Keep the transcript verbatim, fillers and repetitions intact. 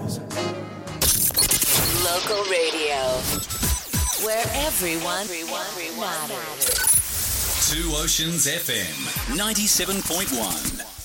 Local radio, where everyone, everyone matters. Two Oceans F M, ninety-seven point one.